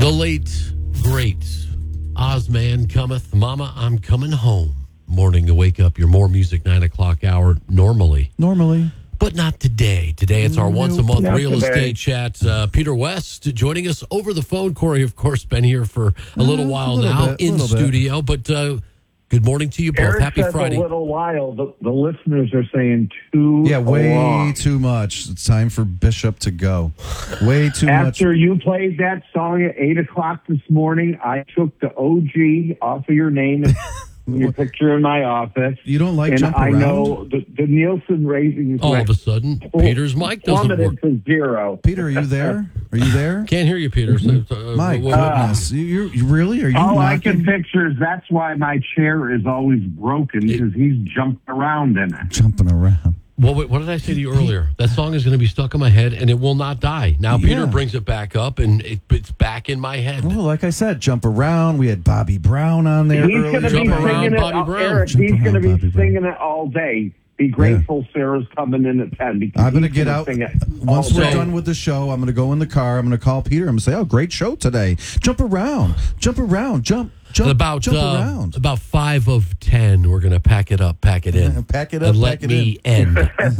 The late, great Ozman cometh. Mama, I'm coming home. Morning to wake up your More Music 9 o'clock hour normally. But not today. Today it's our once-a-month real estate chat. Peter West joining us over the phone. Corey, of course, been here for a little while now in studio. But good morning to you both. Eric Happy says Friday. A little while. The listeners are saying too way long. too much. It's time for Bishop to go. Way too much. After you played that song at 8 o'clock this morning, I took the OG off of your name and your picture in my office. You don't like and jump I around? know the Nielsen ratings All of a sudden, Peter's mic doesn't work. plummeted to zero. Peter, are you there? Are you there? Can't hear you, Peter. So, My goodness. You really? Are you All I knocking? can picture is that's why my chair is always broken, because he's jumping around in it. Jumping around. Well, what did I say to you earlier? That song is going to be stuck in my head, and it will not die. Now, Peter Yeah. brings it back up, and it's back in my head. Well, like I said, jump around. We had Bobby Brown on there He's earlier. going to be Jump around, singing Bobby it, Brown. Eric. Jump He's going to around, be Bobby Brown. singing it all day. Be grateful Sarah's coming in at 10. Because I'm going to he's get gonna out. sing it Once all we're day. done with the show, I'm going to go in the car. I'm going to call Peter. I'm going to say, oh, great show today. Jump around. Jump around. Jump About around. about 5 of 10, we're going to pack it up, pack it in, Pack it up, and let pack it me end. Is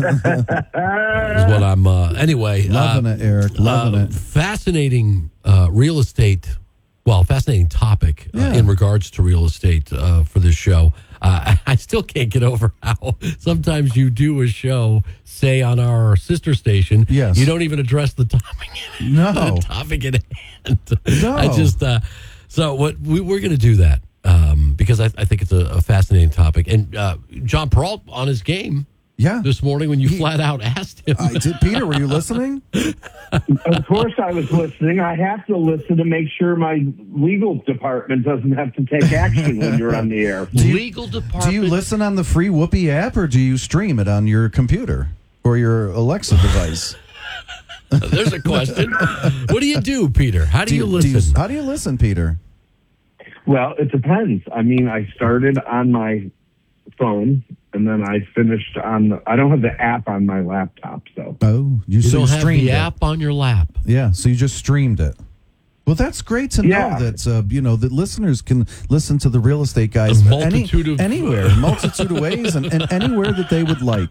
what I'm. Anyway, Loving it, Eric. Loving it. Fascinating real estate. Well, fascinating topic in regards to real estate for this show. I still can't get over how sometimes you do a show, say on our sister station, Yes. you don't even address the topic. No. The topic at hand. No. I just so what we're going to do that because I think it's a fascinating topic. And John Peralt on his game Yeah. this morning when you flat out asked him. I did. Peter, were you listening? Of course I was listening. I have to listen to make sure my legal department doesn't have to take action when you're on the air. Legal department. Do you listen on the free Whoopee app or do you stream it on your computer or your Alexa device? There's a question. What do you do, Peter? How do you listen? How do you listen, Peter? Well, it depends. I mean, I started on my phone, and then I finished on I don't have the app on my laptop, so. Oh, You so don't have streamed the it. app on your lap. Yeah, so you just streamed it. Well, that's great to know Yeah. that that listeners can listen to the real estate guys A multitude of- anywhere, multitude of ways, and anywhere that they would like.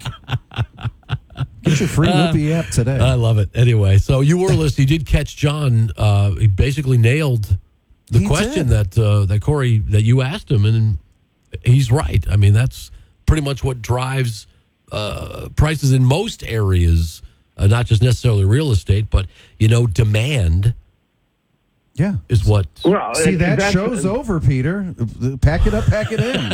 Get your free Whoopee app today. I love it. Anyway, so you were listening. You did catch John. He basically nailed the He question did. that Corey that you asked him, and he's right. I mean, that's pretty much what drives prices in most areas, not just necessarily real estate, but demand Yeah. is what. Well, See, that that's- show's over, Peter. Pack it up, pack it in.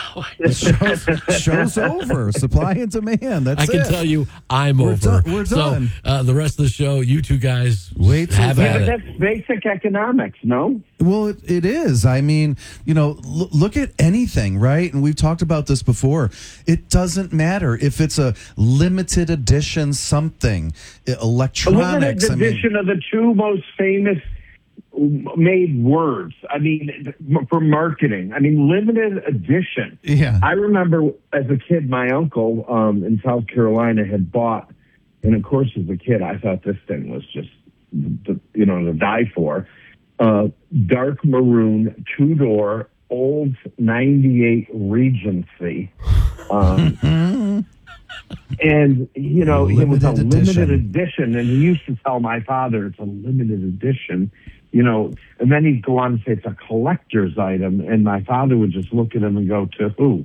The show's over. Supply and demand. That's I can it. tell you, I'm We're over. done. We're done. So the rest of the show, you two guys, Wait till have that- Yeah, at but it. that's basic economics, no? Well, it is. I mean, look at anything, right? And we've talked about this before. It doesn't matter if it's a limited edition something, A limited electronics. edition of the two most famous made words. I mean, for marketing. I mean, limited edition. Yeah. I remember as a kid, my uncle in South Carolina had bought, and of course, as a kid, I thought this thing was just, to die for. Dark maroon, 2-door, old 98 Regency. And, it was a Limited limited edition. edition. And he used to tell my father it's a limited edition, and then he'd go on and say it's a collector's item. And my father would just look at him and go, to who?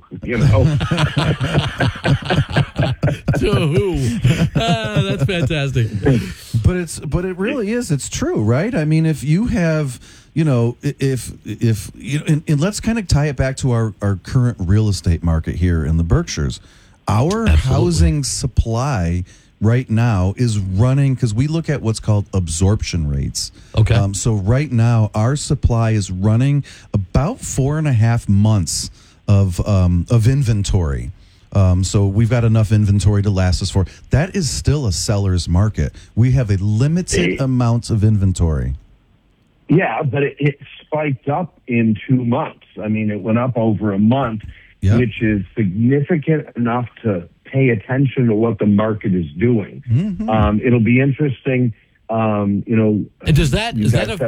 To who? That's fantastic. But it really is. It's true, right? I mean, if you have, if and let's kind of tie it back to our current real estate market here in the Berkshires. Our housing supply right now is running because we look at what's called absorption rates. Okay. So right now, our supply is running about 4.5 months of inventory. So we've got enough inventory to last us for. That is still a seller's market. We have a limited amount of inventory. Yeah, but it spiked up in 2 months. I mean, it went up over a month, Yep. which is significant enough to pay attention to what the market is doing. Mm-hmm. It'll be interesting. And is that you guys a said